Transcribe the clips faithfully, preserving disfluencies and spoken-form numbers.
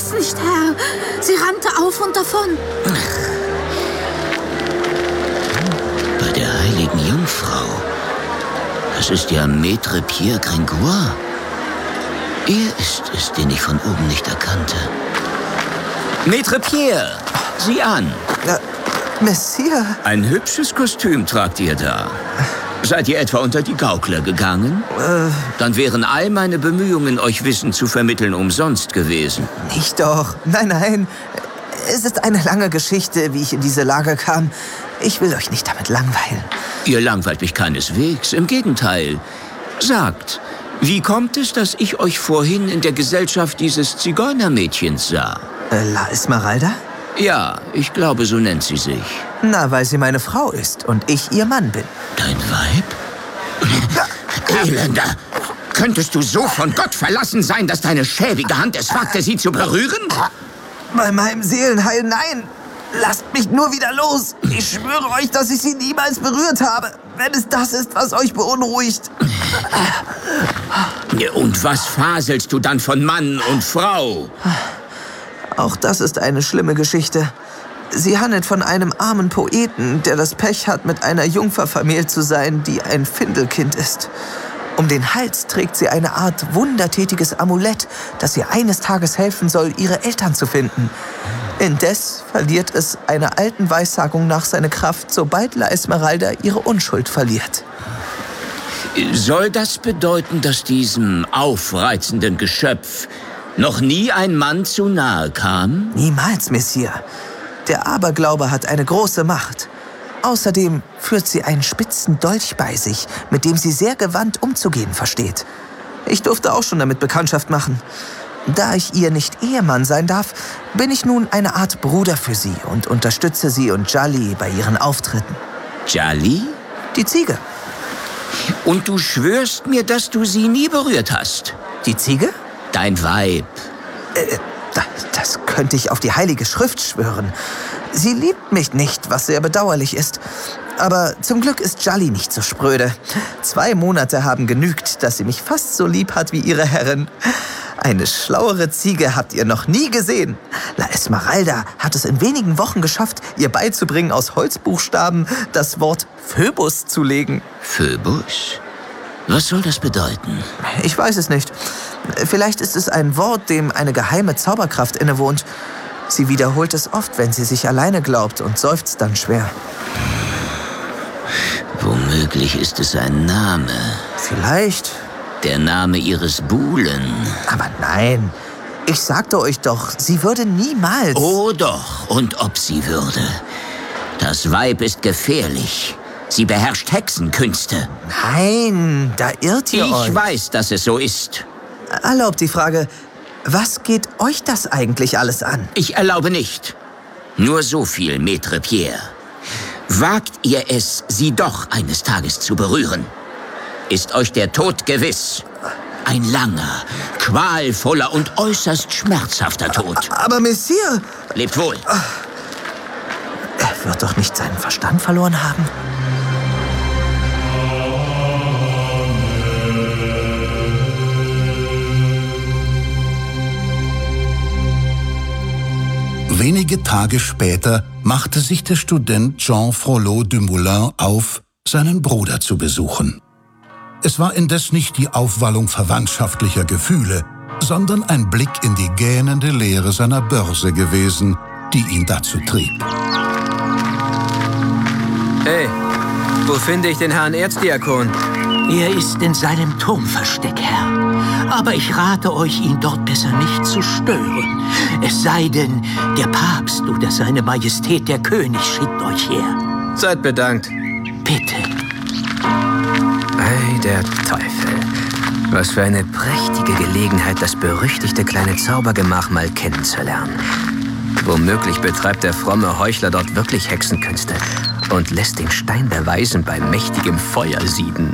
es nicht, Herr. Sie rannte auf und davon. Bei der heiligen Jungfrau. Das ist ja Maître Pierre Gringoire. Er ist es, den ich von oben nicht erkannte. Maître Pierre, sieh an. Äh, Messier? Ein hübsches Kostüm tragt ihr da. Seid ihr etwa unter die Gaukler gegangen? Äh, Dann wären all meine Bemühungen, euch Wissen zu vermitteln, umsonst gewesen. Nicht doch. Nein, nein. Es ist eine lange Geschichte, wie ich in diese Lage kam. Ich will euch nicht damit langweilen. Ihr langweilt mich keineswegs. Im Gegenteil. Sagt, wie kommt es, dass ich euch vorhin in der Gesellschaft dieses Zigeunermädchens sah? Äh, La Esmeralda? Ja, ich glaube, so nennt sie sich. Na, weil sie meine Frau ist und ich ihr Mann bin. Dein Weib? Elender! Könntest du so von Gott verlassen sein, dass deine schäbige Hand es wagte, sie zu berühren? Bei meinem Seelenheil, nein! Lasst mich nur wieder los! Ich schwöre euch, dass ich sie niemals berührt habe, wenn es das ist, was euch beunruhigt. Und was faselst du dann von Mann und Frau? Auch das ist eine schlimme Geschichte. Sie handelt von einem armen Poeten, der das Pech hat, mit einer Jungfer vermählt zu sein, die ein Findelkind ist. Um den Hals trägt sie eine Art wundertätiges Amulett, das ihr eines Tages helfen soll, ihre Eltern zu finden. Indes verliert es einer alten Weissagung nach seine Kraft, sobald La Esmeralda ihre Unschuld verliert. Soll das bedeuten, dass diesem aufreizenden Geschöpf noch nie ein Mann zu nahe kam? Niemals, Messier. Der Aberglaube hat eine große Macht. Außerdem führt sie einen spitzen Dolch bei sich, mit dem sie sehr gewandt umzugehen versteht. Ich durfte auch schon damit Bekanntschaft machen. Da ich ihr nicht Ehemann sein darf, bin ich nun eine Art Bruder für sie und unterstütze sie und Djali bei ihren Auftritten. Djali? Die Ziege. Und du schwörst mir, dass du sie nie berührt hast? Die Ziege? Dein Weib. Äh, das, das könnte ich auf die Heilige Schrift schwören. Sie liebt mich nicht, was sehr bedauerlich ist. Aber zum Glück ist Djali nicht so spröde. Zwei Monate haben genügt, dass sie mich fast so lieb hat wie ihre Herrin. Eine schlauere Ziege habt ihr noch nie gesehen. La Esmeralda hat es in wenigen Wochen geschafft, ihr beizubringen, aus Holzbuchstaben das Wort Phöbus zu legen. Phöbus? Was soll das bedeuten? Ich weiß es nicht. Vielleicht ist es ein Wort, dem eine geheime Zauberkraft innewohnt. Sie wiederholt es oft, wenn sie sich alleine glaubt und seufzt dann schwer. Womöglich ist es ein Name. Vielleicht. Der Name ihres Buhlen. Aber nein, ich sagte euch doch, sie würde niemals... Oh doch, und ob sie würde. Das Weib ist gefährlich. Sie beherrscht Hexenkünste. Nein, da irrt ihr ich euch. Ich weiß, dass es so ist. Erlaubt die Frage, was geht euch das eigentlich alles an? Ich erlaube nicht. Nur so viel, Maître Pierre. Wagt ihr es, sie doch eines Tages zu berühren? Ist euch der Tod gewiss? Ein langer, qualvoller und äußerst schmerzhafter Tod. Aber Messier... Lebt wohl. Er wird doch nicht seinen Verstand verloren haben. Wenige Tage später machte sich der Student Jean Frollo du Moulin auf, seinen Bruder zu besuchen. Es war indes nicht die Aufwallung verwandtschaftlicher Gefühle, sondern ein Blick in die gähnende Leere seiner Börse gewesen, die ihn dazu trieb. Hey, wo finde ich den Herrn Erzdiakon? Er ist in seinem Turmversteck, Herr. Aber ich rate euch, ihn dort besser nicht zu stören. Es sei denn, der Papst oder seine Majestät der König schickt euch her. Seid bedankt. Bitte. Ei, der Teufel. Was für eine prächtige Gelegenheit, das berüchtigte kleine Zaubergemach mal kennenzulernen. Womöglich betreibt der fromme Heuchler dort wirklich Hexenkünste und lässt den Stein der Weisen bei mächtigem Feuer sieden.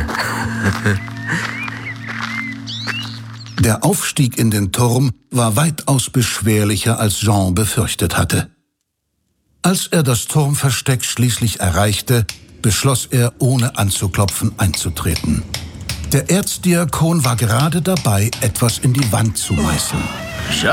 Der Aufstieg in den Turm war weitaus beschwerlicher, als Jean befürchtet hatte. Als er das Turmversteck schließlich erreichte, beschloss er, ohne anzuklopfen, einzutreten. Der Erzdiakon war gerade dabei, etwas in die Wand zu meißeln.